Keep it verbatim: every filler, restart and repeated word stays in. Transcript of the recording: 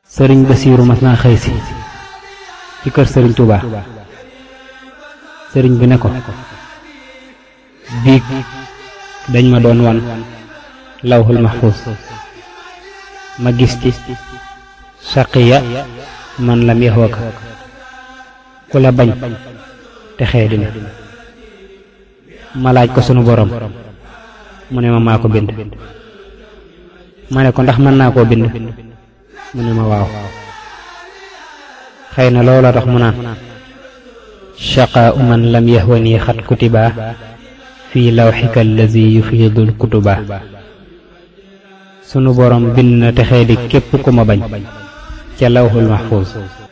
sëriñ Basiiru mas naa xëy si ci kër sëriñ Tuubaa sëriñ bi ne ko biig dañ ma doon wan lawhul mahfuus ma gis ci saqiya man lam yahwaka ku la bañ te xee dina ma laaj ko sunu borom mu ne ma maa ko bind ma ne ko ndax mën naa koo bind mu ne ma waaw xëy na loola tax mu naan shaqaa man lam yahwani xat kutiba fii lawxika allazi yufiidul kutuba sunu borom bind na te xee di képp ku ma bañ ca lawhul mahfuus